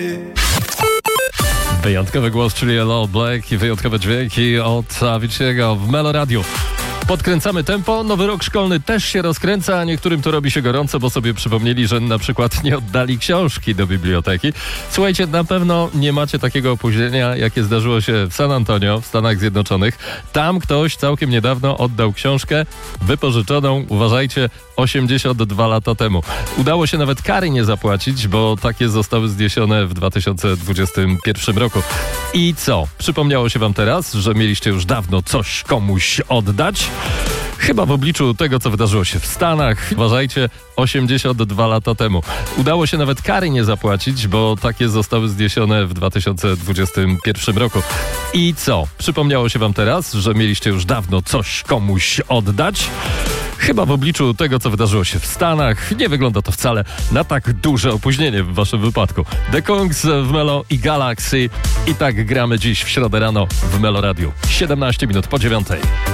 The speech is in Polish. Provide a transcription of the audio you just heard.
Wyjątkowy głos, czyli Hello Black i wyjątkowe dźwięki od Avicii'ego w Melo Radio. Podkręcamy tempo, nowy rok szkolny też się rozkręca, a niektórym to robi się gorąco, bo sobie przypomnieli, że na przykład nie oddali książki do biblioteki. Słuchajcie, na pewno nie macie takiego opóźnienia, jakie zdarzyło się w San Antonio w Stanach Zjednoczonych. Tam ktoś całkiem niedawno oddał książkę wypożyczoną, uważajcie, 82 lata temu. Udało się nawet kary nie zapłacić, bo takie zostały zniesione w 2021 roku. I co? Przypomniało się wam teraz, że mieliście już dawno coś komuś oddać? Chyba w obliczu tego, co wydarzyło się w Stanach. Uważajcie, 82 lata temu. Udało się nawet kary nie zapłacić, bo takie zostały zniesione w 2021 roku. I co? Przypomniało się wam teraz, że mieliście już dawno coś komuś oddać? Chyba w obliczu tego, co wydarzyło się w Stanach, nie wygląda to wcale na tak duże opóźnienie w waszym wypadku. The Kongs w Melo i Galaxy. I tak gramy dziś w środę rano w Melo Radio. 17 minut po 9.